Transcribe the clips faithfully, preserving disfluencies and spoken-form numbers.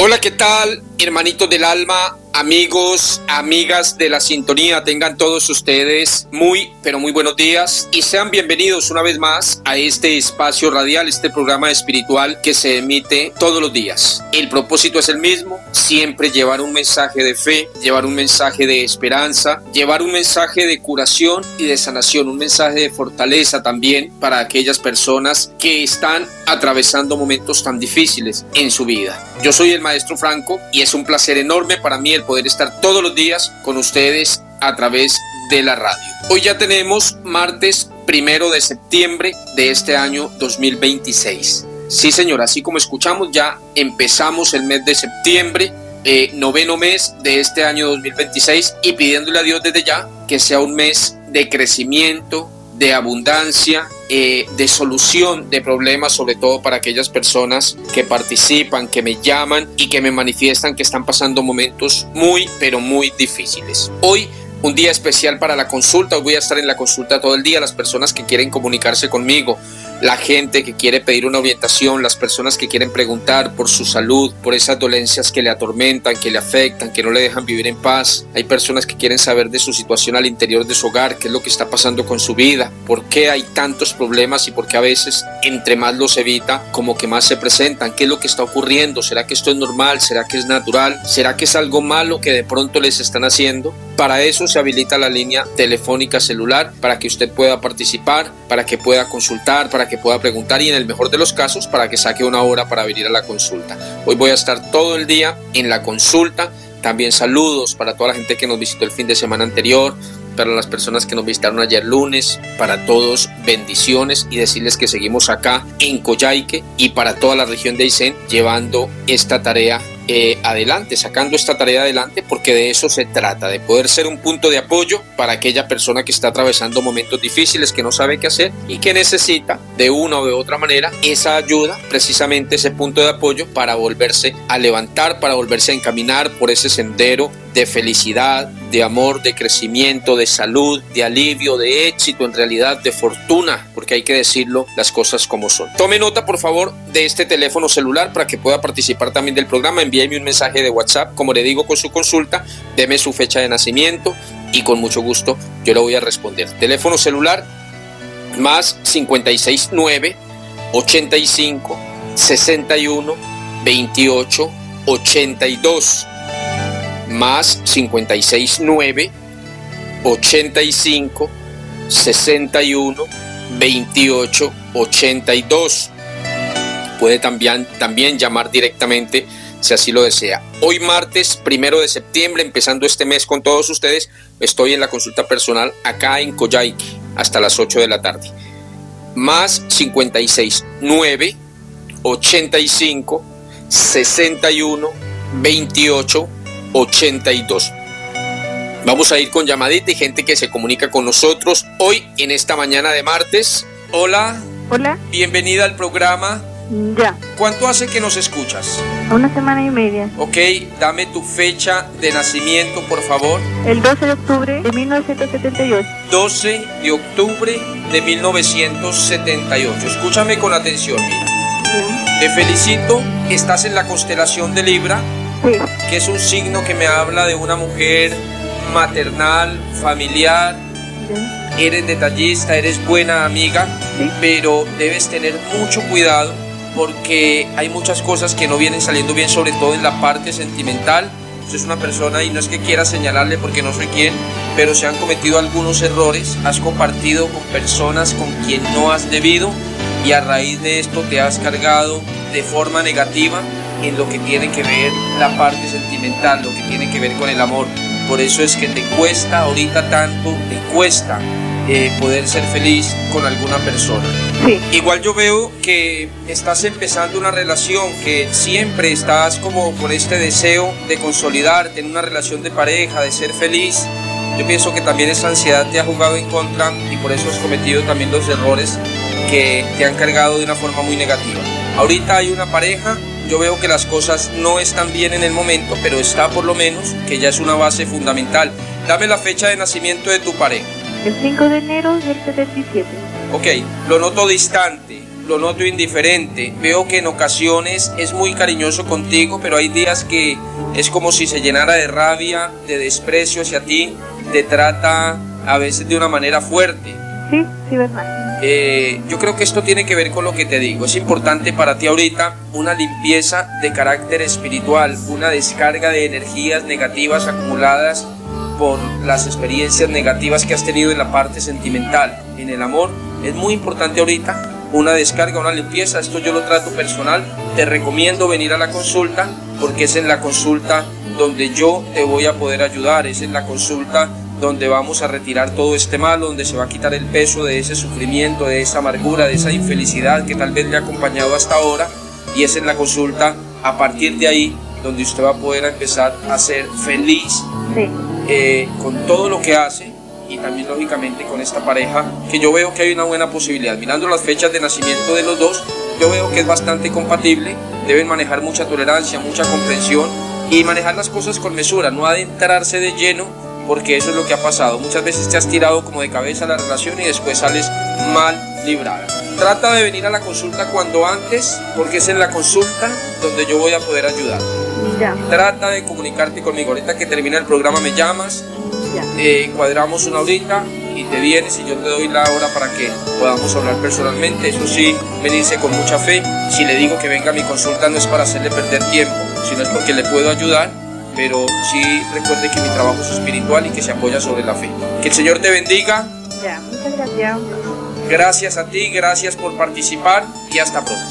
Hola, ¿qué tal, hermanitos del alma, amigos, amigas de la sintonía? Tengan todos ustedes muy, pero muy buenos días y sean bienvenidos una vez más a este espacio radial, este programa espiritual que se emite todos los días. El propósito es el mismo, siempre llevar un mensaje de fe, llevar un mensaje de esperanza, llevar un mensaje de curación y de sanación, un mensaje de fortaleza también para aquellas personas que están atravesando momentos tan difíciles en su vida. Yo soy el Maestro Franco y es un placer enorme para mí el poder estar todos los días con ustedes a través de la radio. Hoy ya tenemos martes primero de septiembre de este año dos mil veintiséis. Sí, señor, así como escuchamos, ya empezamos el mes de septiembre, eh, noveno mes de este año dos mil veintiséis, y pidiéndole a Dios desde ya que sea un mes de crecimiento, de abundancia, eh, de solución de problemas, sobre todo para aquellas personas que participan, que me llaman y que me manifiestan que están pasando momentos muy, pero muy difíciles. Hoy, un día especial para la consulta. Hoy voy a estar en la consulta todo el día. Las personas que quieren comunicarse conmigo, la gente que quiere pedir una orientación, las personas que quieren preguntar por su salud, por esas dolencias que le atormentan, que le afectan, que no le dejan vivir en paz. Hay personas que quieren saber de su situación al interior de su hogar, qué es lo que está pasando con su vida, por qué hay tantos problemas y por qué a veces entre más los evita, como que más se presentan, qué es lo que está ocurriendo, será que esto es normal, será que es natural, será que es algo malo que de pronto les están haciendo. Para eso se habilita la línea telefónica celular para que usted pueda participar, para que pueda consultar, para que pueda preguntar y en el mejor de los casos para que saque una hora para venir a la consulta. Hoy voy a estar todo el día en la consulta. También saludos para toda la gente que nos visitó el fin de semana anterior, para las personas que nos visitaron ayer lunes, para todos bendiciones y decirles que seguimos acá en Coyhaique y para toda la región de Aysén llevando esta tarea Eh, adelante, sacando esta tarea adelante, porque de eso se trata, de poder ser un punto de apoyo para aquella persona que está atravesando momentos difíciles, que no sabe qué hacer y que necesita de una o de otra manera esa ayuda, precisamente ese punto de apoyo para volverse a levantar, para volverse a encaminar por ese sendero de felicidad, de amor, de crecimiento, de salud, de alivio, de éxito, en realidad de fortuna, porque hay que decirlo las cosas como son. Tome nota, por favor, de este teléfono celular para que pueda participar también del programa. Envíeme un mensaje de WhatsApp, como le digo, con su consulta, deme su fecha de nacimiento y con mucho gusto yo le voy a responder. Teléfono celular más cincuenta y seis nueve, ochenta y cinco, sesenta y uno, veintiocho, ochenta y dos. Más cincuenta y seis nueve, ochenta y cinco, sesenta y uno, veintiocho, ochenta y dos. Puede también, también llamar directamente si así lo desea. Hoy martes primero de septiembre, empezando este mes con todos ustedes, estoy en la consulta personal acá en Coyhaique hasta las ocho de la tarde. Más cincuenta y seis nueve, ochenta y cinco, sesenta y uno, veintiocho, ochenta y dos. Vamos a ir con llamadita y gente que se comunica con nosotros hoy en esta mañana de martes. Hola. Hola. Bienvenida al programa. Ya. ¿Cuánto hace que nos escuchas? Una semana y media. Ok, dame tu fecha de nacimiento, por favor. El doce de octubre de mil novecientos setenta y ocho. doce de octubre de mil novecientos setenta y ocho. Escúchame con atención, mira. Ya. Te felicito, estás en la constelación de Libra. Sí. Que es un signo que me habla de una mujer maternal, familiar. Ya. Eres detallista, eres buena amiga, Sí. pero debes tener mucho cuidado porque hay muchas cosas que no vienen saliendo bien, sobre todo en la parte sentimental. Usted es una persona y no es que quiera señalarle porque no soy quien, pero se han cometido algunos errores, has compartido con personas con quien no has debido y a raíz de esto te has cargado de forma negativa en lo que tiene que ver la parte sentimental, lo que tiene que ver con el amor. Por eso es que te cuesta ahorita tanto, te cuesta eh, poder ser feliz con alguna persona. Sí. Igual yo veo que estás empezando una relación, que siempre estás como con este deseo de consolidarte en una relación de pareja, de ser feliz. Yo pienso que también esa ansiedad te ha jugado en contra y por eso has cometido también los errores que te han cargado de una forma muy negativa. Ahorita hay una pareja, yo veo que las cosas no están bien en el momento, pero está por lo menos, que ya es una base fundamental. Dame la fecha de nacimiento de tu pareja. El cinco de enero del setenta y siete. Ok, lo noto distante, lo noto indiferente. Veo que en ocasiones es muy cariñoso contigo, pero hay días que es como si se llenara de rabia, de desprecio hacia ti. Te trata a veces de una manera fuerte. Sí, sí, verdad. Eh, yo creo que esto tiene que ver con lo que te digo. Es importante para ti ahorita una limpieza de carácter espiritual, una descarga de energías negativas acumuladas por las experiencias negativas que has tenido en la parte sentimental, en el amor. Es muy importante ahorita una descarga, una limpieza. Esto yo lo trato personal. Te recomiendo venir a la consulta, porque es en la consulta donde yo te voy a poder ayudar. Es en la consulta donde vamos a retirar todo este mal, donde se va a quitar el peso de ese sufrimiento, de esa amargura, de esa infelicidad que tal vez le ha acompañado hasta ahora. Y es en la consulta, a partir de ahí, donde usted va a poder empezar a ser feliz, Sí. eh, con todo lo que hace, y también lógicamente con esta pareja, que yo veo que hay una buena posibilidad. Mirando las fechas de nacimiento de los dos, yo veo que es bastante compatible. Deben manejar mucha tolerancia, mucha comprensión y manejar las cosas con mesura, no adentrarse de lleno, porque eso es lo que ha pasado. Muchas veces te has tirado como de cabeza a la relación y después sales mal librada. Trata de venir a la consulta cuanto antes, porque es en la consulta donde yo voy a poder ayudar. Ya, Trata de comunicarte conmigo. Ahorita que termina el programa me llamas, ya. eh, cuadramos una horita y te vienes y yo te doy la hora para que podamos hablar personalmente. Eso sí, venirse con mucha fe. Si le digo que venga a mi consulta no es para hacerle perder tiempo, sino es porque le puedo ayudar, pero sí recuerde que mi trabajo es espiritual y que se apoya sobre la fe. Que el Señor te bendiga. Ya, muchas gracias. Gracias a ti, gracias por participar y hasta pronto.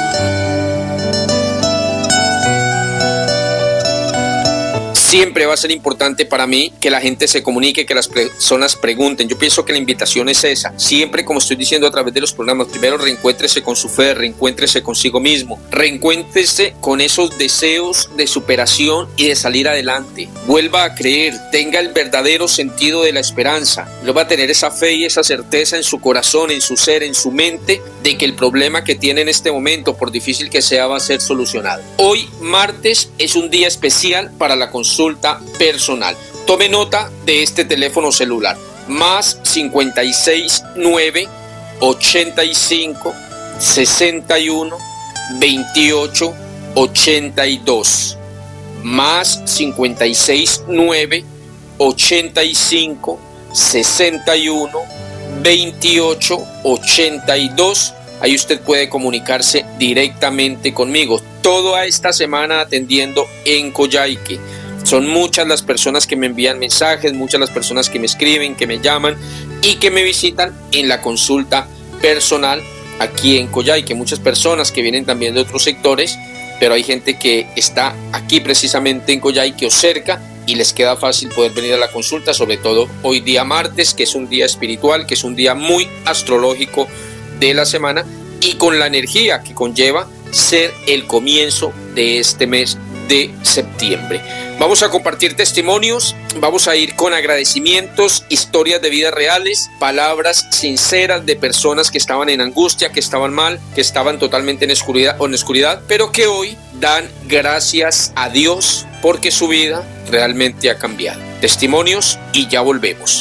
Siempre va a ser importante para mí que la gente se comunique, que las personas pregunten. Yo pienso que la invitación es esa. Siempre, como estoy diciendo a través de los programas, primero reencuéntrese con su fe, reencuéntrese consigo mismo, reencuéntrese con esos deseos de superación y de salir adelante. Vuelva a creer, tenga el verdadero sentido de la esperanza. Vuelva a tener esa fe y esa certeza en su corazón, en su ser, en su mente, de que el problema que tiene en este momento, por difícil que sea, va a ser solucionado. Hoy, martes, es un día especial para la consulta personal. Tome nota de este teléfono celular: más cincuenta y seis nueve ochenta y cinco sesenta y uno veintiocho ochenta y dos, más cincuenta y seis nueve ochenta y cinco sesenta y uno veintiocho ochenta y dos. Ahí usted puede comunicarse directamente conmigo. Toda esta semana atendiendo en Coyhaique. Son muchas las personas que me envían mensajes, muchas las personas que me escriben, que me llaman y que me visitan en la consulta personal aquí en Coyhaique. Muchas personas que vienen también de otros sectores, pero hay gente que está aquí precisamente en Coyhaique o cerca y les queda fácil poder venir a la consulta, sobre todo hoy día martes, que es un día espiritual, que es un día muy astrológico de la semana y con la energía que conlleva ser el comienzo de este mes de septiembre. Vamos a compartir testimonios, vamos a ir con agradecimientos, historias de vidas reales, palabras sinceras de personas que estaban en angustia, que estaban mal, que estaban totalmente en oscuridad, o en oscuridad, pero que hoy dan gracias a Dios porque su vida realmente ha cambiado. Testimonios y ya volvemos.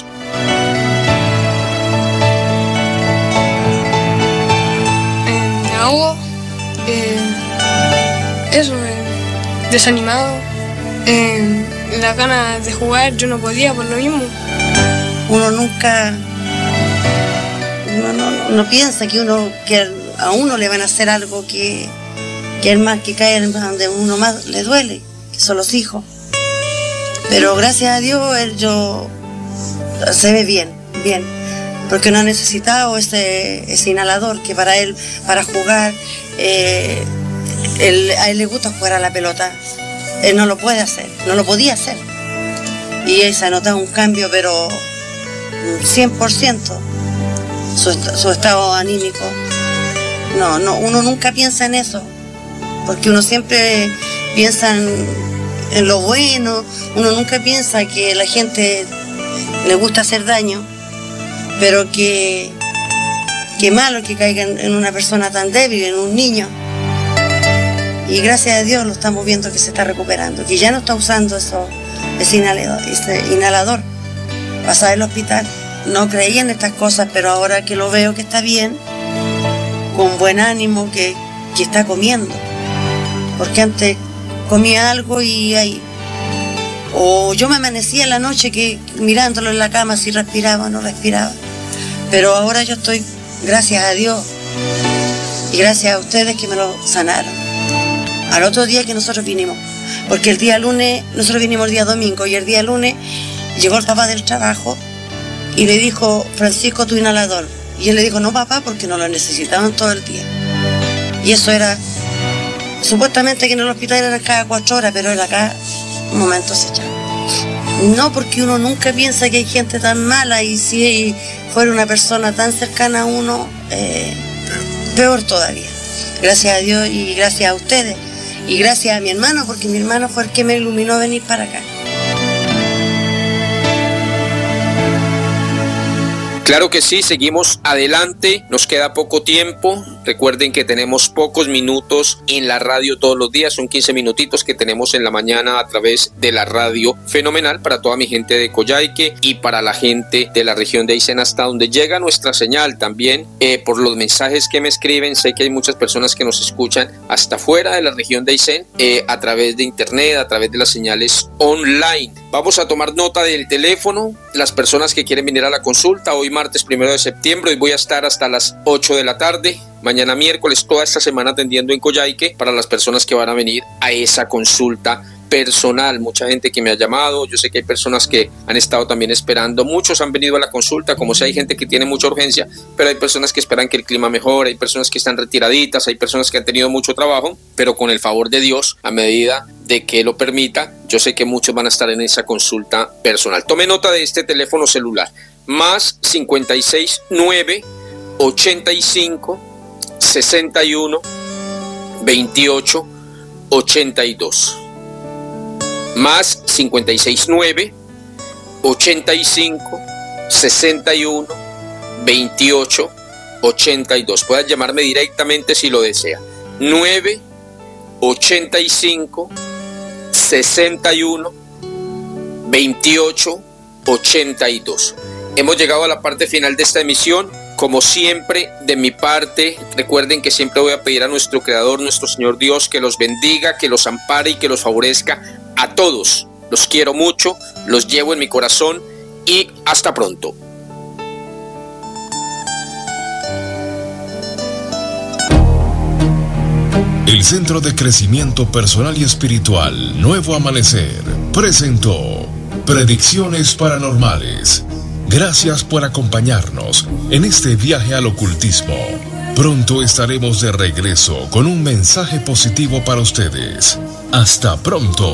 Me ahogo, eh, eso, eh, desanimado, eh, las ganas de jugar yo no podía por lo mismo. Uno nunca, uno no, no, no piensa que uno que a uno le van a hacer algo que, que el mal que cae donde uno más le duele, que son los hijos. Pero gracias a Dios él yo se ve bien, bien, porque no ha necesitado ese, ese inhalador que para él, para jugar, eh, él, a él le gusta jugar a la pelota. Él no lo puede hacer, no lo podía hacer. Y ahí se ha notado un cambio, pero cien por ciento, su, su estado anímico. No, no, uno nunca piensa en eso, porque uno siempre piensa en, en lo bueno, uno nunca piensa que la gente le gusta hacer daño, pero que, que malo que caiga en, en una persona tan débil, en un niño. Y gracias a Dios lo estamos viendo que se está recuperando, que ya no está usando eso, ese inhalador, ese inhalador. Pasaba al hospital, no creía en estas cosas, pero ahora que lo veo que está bien, con buen ánimo, que, que está comiendo. Porque antes comía algo y ahí... O yo me amanecía en la noche que mirándolo en la cama si respiraba o no respiraba. Pero ahora yo estoy, gracias a Dios, y gracias a ustedes que me lo sanaron. Al otro día que nosotros vinimos, porque el día lunes, nosotros vinimos el día domingo, y el día lunes llegó el papá del trabajo y le dijo, Francisco, tu inhalador. Y él le dijo, no papá, porque no lo necesitaban todo el día. Y eso era, supuestamente que en el hospital era cada cuatro horas, pero era cada momento se echaba. No, porque uno nunca piensa que hay gente tan mala, y si fuera una persona tan cercana a uno, eh, peor todavía. Gracias a Dios y gracias a ustedes. Y gracias a mi hermano, porque mi hermano fue el que me iluminó venir para acá. Claro que sí, seguimos adelante, nos queda poco tiempo. Recuerden que tenemos pocos minutos en la radio todos los días, son quince minutitos que tenemos en la mañana a través de la radio Fenomenal para toda mi gente de Coyhaique y para la gente de la región de Aysén, hasta donde llega nuestra señal también. Eh, por los mensajes que me escriben, sé que hay muchas personas que nos escuchan hasta fuera de la región de Aysén, eh, a través de internet, a través de las señales online. Vamos a tomar nota del teléfono, las personas que quieren venir a la consulta. Hoy martes primero de septiembre, hoy voy a estar hasta las ocho de la tarde. Mañana miércoles, toda esta semana atendiendo en Coyhaique para las personas que van a venir a esa consulta personal. Mucha gente que me ha llamado, yo sé que hay personas que han estado también esperando, muchos han venido a la consulta, como si hay gente que tiene mucha urgencia, pero hay personas que esperan que el clima mejore, hay personas que están retiraditas, hay personas que han tenido mucho trabajo, pero con el favor de Dios, a medida de que lo permita, yo sé que muchos van a estar en esa consulta personal. Tome nota de este teléfono celular, más cincuenta y seis nueve ochenta y cinco sesenta y uno veintiocho ochenta y dos, más cincuenta y seis nueve ochenta y cinco sesenta y uno veintiocho ochenta y dos. Puedes llamarme directamente si lo desea. nueve ochenta y cinco sesenta y uno veintiocho ochenta y dos. Hemos llegado a la parte final de esta emisión. Como siempre, de mi parte, recuerden que siempre voy a pedir a nuestro Creador, nuestro Señor Dios, que los bendiga, que los ampare y que los favorezca a todos. Los quiero mucho, los llevo en mi corazón y hasta pronto. El Centro de Crecimiento Personal y Espiritual Nuevo Amanecer presentó Predicciones Paranormales. Gracias por acompañarnos en este viaje al ocultismo. Pronto estaremos de regreso con un mensaje positivo para ustedes. Hasta pronto.